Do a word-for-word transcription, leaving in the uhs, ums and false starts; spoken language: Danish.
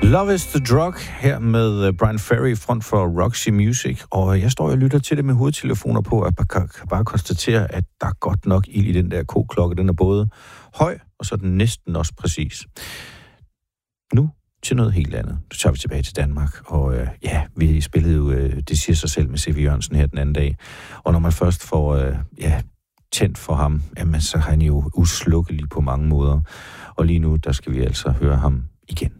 Love is the Drug her med Brian Ferry, front for Roxy Music, og jeg står og lytter til det med hovedtelefoner på, og kan bare konstatere, at der er godt nok ild i den der koklokke. Den er både høj, og så er den næsten også præcis. Nu til noget helt andet. Så tager vi tilbage til Danmark, og øh, ja, vi spillede jo, øh, det siger sig selv med C V Jørgensen her den anden dag, og når man først får, øh, ja, tændt for ham, jamen så er han jo uslukkelig på mange måder, og lige nu, der skal vi altså høre ham igen.